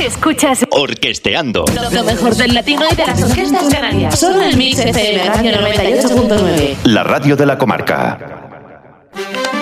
Escuchas Orquesteando. lo mejor del latino y de las orquestas canarias. Solo en Mix FM Radio 98.9. La radio de la comarca.